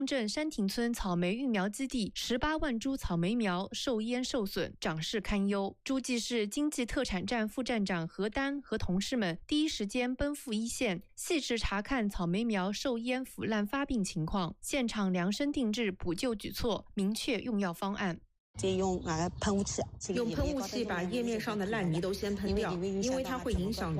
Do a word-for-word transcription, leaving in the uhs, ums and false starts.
镇山亭村草莓育苗基地十八万株草莓苗受淹受损，长势堪忧。诸暨市经济特产站副站长何丹和同事们第一时间奔赴一线，细致查看草莓苗受淹腐烂发病情况，现场量身定制补救举措，明确用药方案。 用喷雾器，用喷雾器把叶面上的烂泥都先喷掉，因为它会影响